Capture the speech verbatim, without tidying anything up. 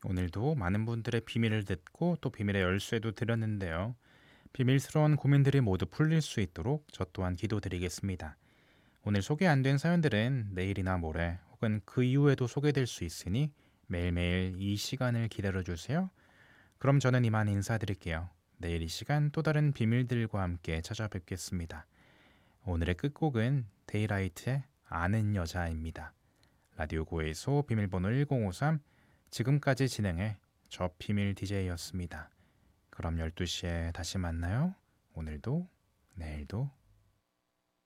오늘도 많은 분들의 비밀을 듣고 또 비밀의 열쇠도 드렸는데요. 비밀스러운 고민들이 모두 풀릴 수 있도록 저 또한 기도드리겠습니다. 오늘 소개 안 된 사연들은 내일이나 모레 혹은 그 이후에도 소개될 수 있으니 매일매일 이 시간을 기다려주세요. 그럼 저는 이만 인사드릴게요. 내일 이 시간 또 다른 비밀들과 함께 찾아뵙겠습니다. 오늘의 끝곡은 데이라이트의 아는 여자입니다. 라디오 고에서 비밀번호 일공오삼, 지금까지 진행해 저 비밀 디제이였습니다. 그럼 열두 시에 다시 만나요. 오늘도 내일도